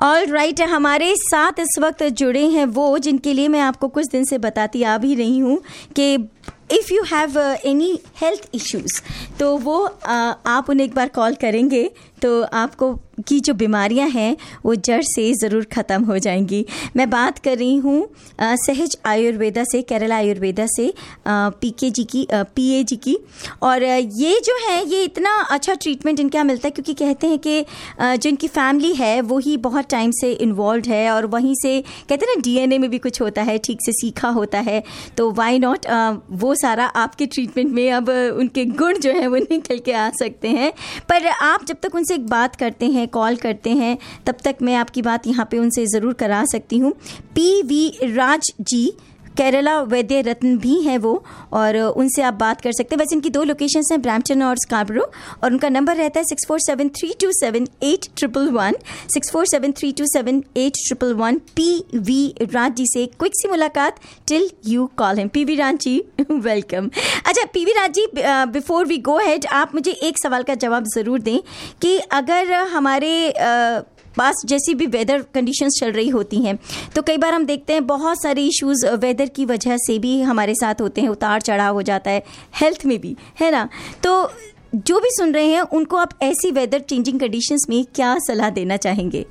All right, हमारे साथ इस वक्त जुड़े हैं वो जिनके लिए मैं आपको कुछ दिन से बताती आ भी रही हूँ कि if you have any health issues तो वो आप उन्हें एक बार कॉल करेंगे तो आपको की जो बीमारियां हैं वो जड़ से ज़रूर ख़त्म हो जाएंगी। मैं बात कर रही हूँ सहज आयुर्वेदा से, केरला आयुर्वेदा से पीए जी की। और ये जो है ये इतना अच्छा ट्रीटमेंट इनका मिलता है क्योंकि कहते हैं कि जो इनकी फैमिली है वो ही बहुत टाइम से इन्वॉल्व है और वहीं से कहते हैं ना डीएनए में भी कुछ होता है, ठीक से सीखा होता है, तो वाई नॉट वो सारा आपके ट्रीटमेंट में अब उनके गुण जो है वो निकल के आ सकते हैं। पर आप जब तक उनसे एक बात करते हैं, कॉल करते हैं, तब तक मैं आपकी बात यहाँ पे उनसे ज़रूर करा सकती हूँ। पीवी राज जी केरला वैद्य रत्न भी हैं वो, और उनसे आप बात कर सकते हैं। वैसे इनकी 2 लोकेशंस हैं, ब्रैम्पटन और स्कार्बरो, और उनका नंबर रहता है 6473278111 6473278111। पीवी राज जी से क्विक सी मुलाकात till you call him. PV Raj ji welcome. अच्छा PV Raj ji, before we go head आप मुझे एक सवाल का जवाब ज़रूर दें कि अगर हमारे पास जैसी भी वेदर कंडीशंस चल रही होती हैं तो कई बार हम देखते हैं बहुत सारे इश्यूज़ वेदर की वजह से भी हमारे साथ होते हैं, उतार चढ़ाव हो जाता है हेल्थ में भी, है ना। तो जो भी सुन रहे हैं उनको आप ऐसी वेदर चेंजिंग कंडीशंस में क्या सलाह देना चाहेंगे?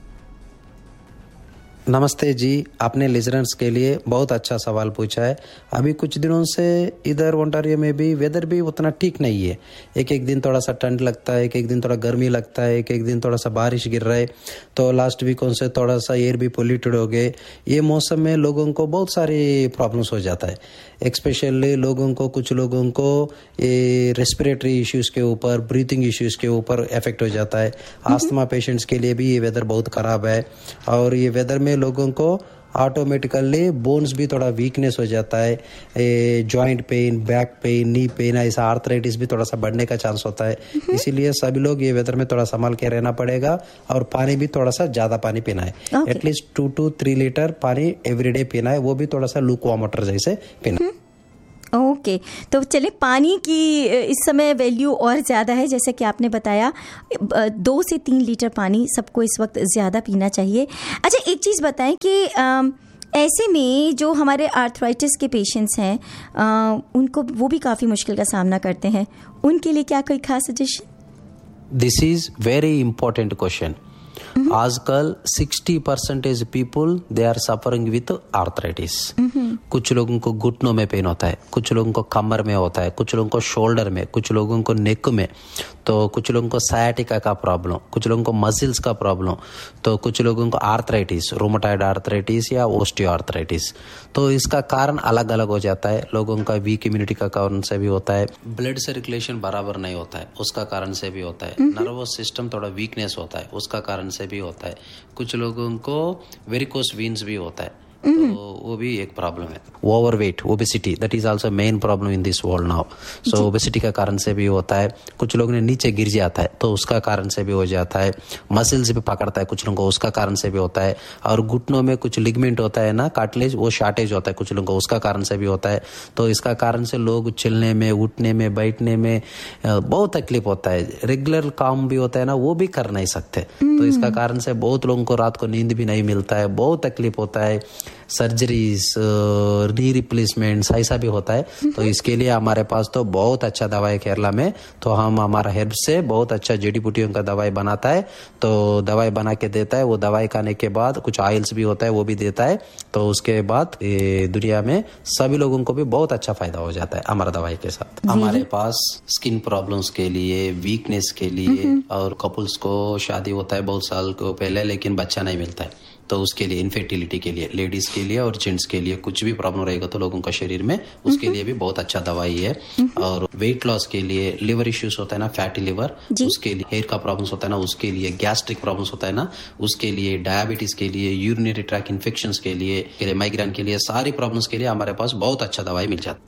नमस्ते जी, आपने लिजनर्स के लिए बहुत अच्छा सवाल पूछा है। अभी कुछ दिनों से इधर ओंटारियो में भी वेदर भी उतना ठीक नहीं है। एक दिन थोड़ा सा ठंड लगता है, एक दिन थोड़ा गर्मी लगता है, एक दिन थोड़ा सा बारिश गिर रहा है। तो लास्ट वीकों से थोड़ा सा एयर भी पोल्यूटेड हो गए। ये मौसम में लोगों को बहुत सारी प्रॉब्लम्स हो जाता है, एक्सपेशली कुछ लोगों को ये रेस्पिरेटरी इश्यूज़ के ऊपर, ब्रीथिंग इश्यूज़ के ऊपर इफेक्ट हो जाता है। आस्थमा पेशेंट्स के लिए भी ये वेदर बहुत ख़राब है, और ये वेदर में लोगों को ऑटोमेटिकली बोन्स भी थोड़ा वीकनेस हो जाता है, joint pain, back pain, knee pain, ऐसा आर्थराइटिस भी थोड़ा सा बढ़ने का चांस होता है। इसीलिए सभी लोग ये वेदर में थोड़ा संभाल के रहना पड़ेगा, और पानी भी थोड़ा सा ज़्यादा पानी पीना है। एटलीस्ट 2 to 3 लीटर पानी एवरीडे पीना है, वो भी थोड़ा सा लूकवार्म वाटर जैसे पीना। ओके तो चलिए, पानी की इस समय वैल्यू और ज़्यादा है, जैसे कि आपने बताया 2 से 3 लीटर पानी सबको इस वक्त ज़्यादा पीना चाहिए। अच्छा एक चीज़ बताएं कि ऐसे में जो हमारे आर्थराइटिस के पेशेंट्स हैं उनको वो भी काफ़ी मुश्किल का सामना करते हैं, उनके लिए क्या कोई खास suggestion? This is very important question. आजकल 60% people they are suffering with arthritis. कुछ लोगों को घुटनों में पेन होता है, कुछ लोगों को कमर में होता है, कुछ लोगों को शोल्डर में, कुछ लोगों को नेक में, तो कुछ लोगों को सायाटिका का प्रॉब्लम, कुछ लोगों को मसल्स का प्रॉब्लम, तो कुछ लोगों को आर्थराइटिस, रोमेटॉइड आर्थराइटिस या ओस्टियो आर्थराइटिस। तो इसका कारण अलग अलग हो जाता है। लोगों का वीक इम्यूनिटी का कारण से भी होता है, ब्लड सर्कुलेशन बराबर नहीं होता है उसका कारण से भी होता है, नर्वस सिस्टम थोड़ा वीकनेस होता है उसका कारण से भी होता है, कुछ लोगों को वेरिकोस वीन्स भी होता है, तो वो भी एक प्रॉब्लम है। Overweight, obesity, that is also main problem in this world now. So obesity का कारण से भी होता है, कुछ लोग ने नीचे गिर जाता है तो उसका कारण से भी हो जाता है, मसल्स भी पकड़ता है कुछ लोगों को उसका कारण से भी होता है, और घुटनों में कुछ लिगमेंट होता है ना, कार्टिलेज, वो शॉर्टेज होता है कुछ लोगों को उसका कारण से भी होता है। तो इसका कारण से लोग चलने में, उठने में, बैठने में बहुत तकलीफ होता है, रेगुलर काम भी होता है ना वो भी कर नहीं सकते। तो इसका कारण से बहुत लोगों को रात को नींद भी नहीं मिलता है, बहुत तकलीफ होता है, सर्जरीज, नी रिप्लेसमेंट्स ऐसा भी होता है। तो इसके लिए हमारे पास तो बहुत अच्छा दवा है केरला में, तो हम हमारा हेर्ब से बहुत अच्छा जड़ी बूटियों का दवाई बनाता है, तो दवाई बना के देता है। वो दवाई खाने के बाद कुछ ऑयल्स भी होता है वो भी देता है, तो उसके बाद दुनिया में सभी लोगों को भी बहुत अच्छा फायदा हो जाता है हमारा दवाई के साथ। हमारे पास स्किन प्रॉब्लम्स के लिए, वीकनेस के लिए, और कपल्स को शादी होता है बहुत साल को पहले लेकिन बच्चा नहीं मिलता है, तो उसके लिए, इनफर्टिलिटी के लिए, लेडीज के लिए और जेंट्स के लिए कुछ भी प्रॉब्लम रहेगा तो लोगों का शरीर में, उसके लिए भी बहुत अच्छा दवाई है। और वेट लॉस के लिए, लिवर इश्यूज होता है ना, फैटी लिवर, उसके लिए, हेयर का प्रॉब्लम्स होता है ना उसके लिए, गैस्ट्रिक प्रॉब्लम्स होता है ना उसके लिए, डायबिटीज के लिए, यूरिनरी ट्रैक इन्फेक्शंस के लिए, माइग्रेन के लिए, सारी प्रॉब्लम्स के लिए हमारे पास बहुत अच्छा दवाई मिल जाती है।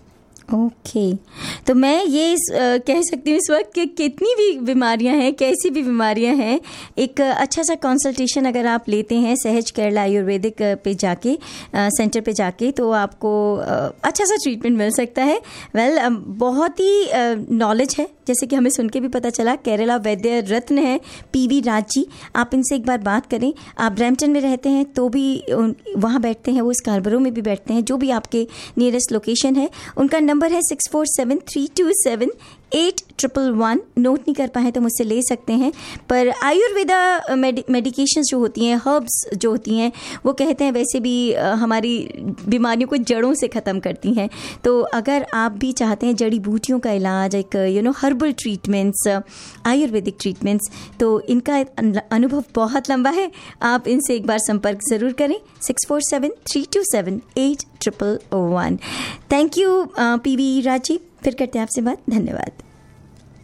ओके तो मैं ये कह सकती हूँ इस वक्त कि कितनी भी बीमारियां हैं, कैसी भी बीमारियां हैं, एक अच्छा सा कंसल्टेशन अगर आप लेते हैं सहज केरला आयुर्वेदिक पे जाके, सेंटर पे जाके, तो आपको अच्छा सा ट्रीटमेंट मिल सकता है। बहुत ही नॉलेज है जैसे कि हमें सुन के भी पता चला, केरला वैद्य रत्न है PV राज जी। आप इनसे एक बार बात करें। आप ब्रैम्पटन में रहते हैं तो भी वहाँ बैठते हैं, वो स्कारबरो में भी बैठते हैं, जो भी आपके नियरेस्ट लोकेशन है। उनका नंबर है 6473278111। नोट नहीं कर पाए तो मुझसे ले सकते हैं। पर आयुर्वेदा मेडिकेशंस जो होती हैं, हर्ब्स जो होती हैं, वो कहते हैं वैसे भी हमारी बीमारियों को जड़ों से ख़त्म करती हैं। तो अगर आप भी चाहते हैं जड़ी बूटियों का इलाज, एक हर्बल ट्रीटमेंट्स, आयुर्वेदिक ट्रीटमेंट्स, तो इनका अनुभव बहुत लंबा है। आप इनसे एक बार संपर्क ज़रूर करें। 6473278111। Thank you PV Raj ji. फिर करते हैं आपसे बात। धन्यवाद।